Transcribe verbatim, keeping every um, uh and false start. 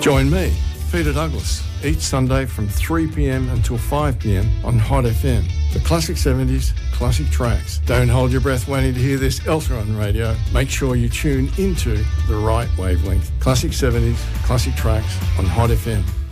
Join me, Peter Douglas, each Sunday from three p.m. until five p.m. on Hot F M. The classic seventies, classic tracks. Don't hold your breath waiting to hear this elsewhere on radio. Make sure you tune into the right wavelength. Classic seventies, classic tracks on Hot F M.